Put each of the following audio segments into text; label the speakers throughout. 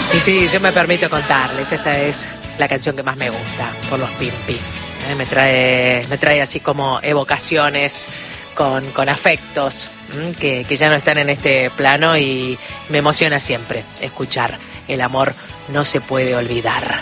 Speaker 1: Y sí, yo me permito contarles, esta es la canción que más me gusta, por los Pimpi. Me trae así como evocaciones con afectos que ya no están en este plano y me emociona siempre escuchar El amor no se puede olvidar.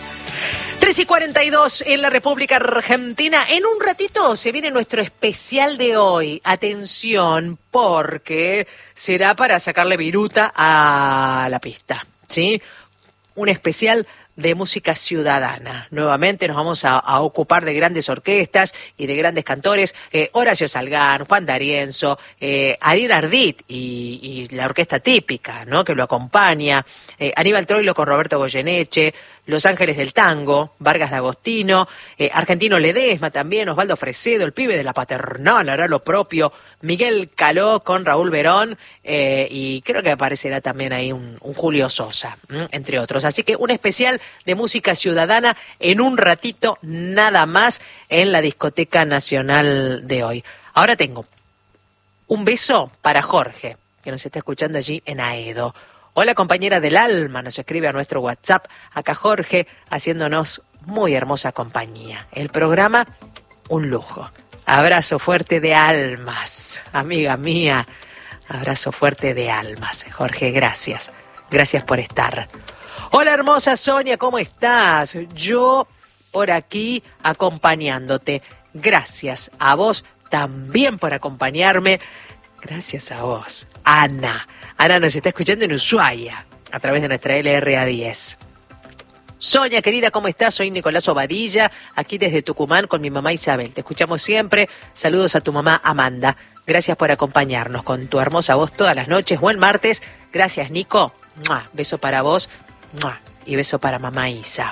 Speaker 1: 3:42 en la República Argentina. En un ratito se viene nuestro especial de hoy. Atención, porque será para sacarle viruta a la pista, ¿sí? Un especial de música ciudadana. Nuevamente nos vamos a ocupar de grandes orquestas y de grandes cantores. Horacio Salgán, Juan D'Arienzo, Ariel Ardit y la orquesta típica, ¿no?, que lo acompaña. Aníbal Troilo con Roberto Goyeneche, Los Ángeles del Tango, Vargas D'Agostino, Argentino Ledesma también, Osvaldo Fresedo, el pibe de la Paternal hará lo propio, Miguel Caló con Raúl Verón, y creo que aparecerá también ahí un Julio Sosa, entre otros. Así que un especial de música ciudadana en un ratito nada más en la Discoteca Nacional de hoy. Ahora tengo un beso para Jorge, que nos está escuchando allí en Aedo. Hola, compañera del alma, nos escribe a nuestro WhatsApp. Acá Jorge, haciéndonos muy hermosa compañía. El programa, un lujo. Abrazo fuerte de almas, amiga mía. Abrazo fuerte de almas. Jorge, gracias. Gracias por estar. Hola, hermosa Sonia, ¿cómo estás? Yo por aquí acompañándote. Gracias a vos también por acompañarme. Gracias a vos, Ana. Ana nos está escuchando en Ushuaia, a través de nuestra LRA10. Sonia, querida, ¿cómo estás? Soy Nicolás Obadilla, aquí desde Tucumán con mi mamá Isabel. Te escuchamos siempre. Saludos a tu mamá Amanda. Gracias por acompañarnos con tu hermosa voz todas las noches. Buen martes. Gracias, Nico. ¡Mua! Beso para vos. ¡Mua! Y beso para mamá Isa.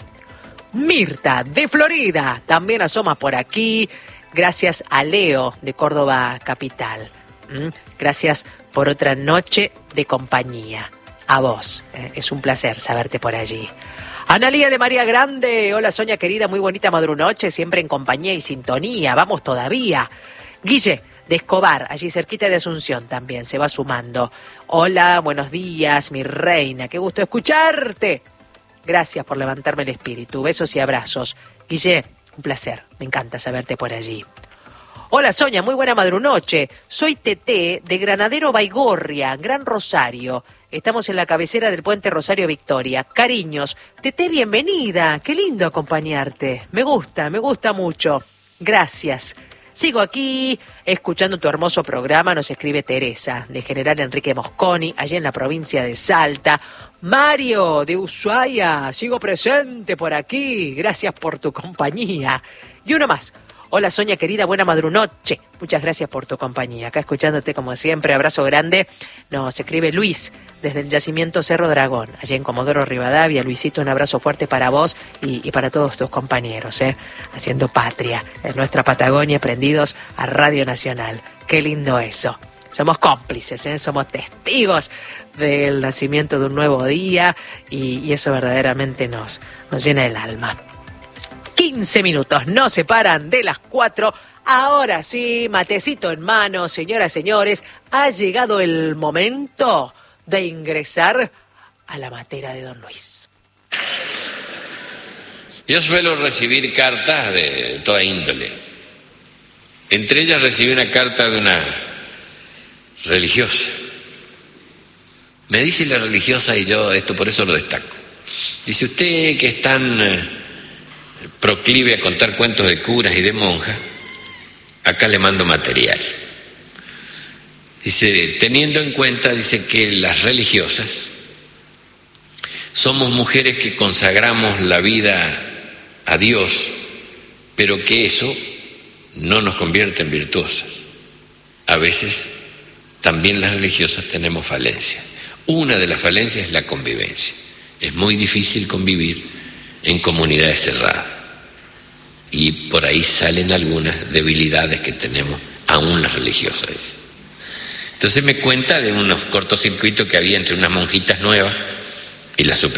Speaker 1: Mirta, de Florida, también asoma por aquí. Gracias a Leo, de Córdoba Capital. Gracias por otra noche de compañía. A vos, es un placer saberte por allí. Analía de María Grande, hola Sonia querida, muy bonita madrunoche, siempre en compañía y sintonía, vamos todavía. Guille de Escobar, allí cerquita de Asunción también, se va sumando. Hola, buenos días, mi reina, qué gusto escucharte. Gracias por levantarme el espíritu, besos y abrazos. Guille, un placer, me encanta saberte por allí. Hola Sonia, muy buena madrunoche. Soy Teté de Granadero Baigorria, Gran Rosario. Estamos en la cabecera del puente Rosario Victoria. Cariños, Teté, bienvenida. Qué lindo acompañarte. Me gusta mucho. Gracias. Sigo aquí escuchando tu hermoso programa, nos escribe Teresa, de General Enrique Mosconi, allá en la provincia de Salta. Mario, de Ushuaia, sigo presente por aquí. Gracias por tu compañía. Y uno más. Hola Sonia querida, buena madrunoche. Muchas gracias por tu compañía. Acá escuchándote como siempre, abrazo grande. Nos escribe Luis desde el yacimiento Cerro Dragón, allá en Comodoro Rivadavia. Luisito, un abrazo fuerte para vos y para todos tus compañeros, haciendo patria en nuestra Patagonia, prendidos a Radio Nacional. Qué lindo eso. Somos cómplices, somos testigos del nacimiento de un nuevo día y eso verdaderamente nos llena el alma. 15 minutos, no se paran de las 4. Ahora sí, matecito en mano, señoras, señores, ha llegado el momento de ingresar a la matera de Don Luis.
Speaker 2: Yo suelo recibir cartas de toda índole. Entre ellas recibí una carta de una religiosa. Me dice la religiosa, y yo esto por eso lo destaco. Dice: usted que es tan proclive a contar cuentos de curas y de monjas, acá le mando material. Dice, teniendo en cuenta, dice, que las religiosas somos mujeres que consagramos la vida a Dios, pero que eso no nos convierte en virtuosas. A veces también las religiosas tenemos falencias. Una de las falencias es la convivencia. Es muy difícil convivir en comunidades cerradas. Y por ahí salen algunas debilidades que tenemos, aún las religiosas. Entonces me cuenta de unos cortocircuitos que había entre unas monjitas nuevas y la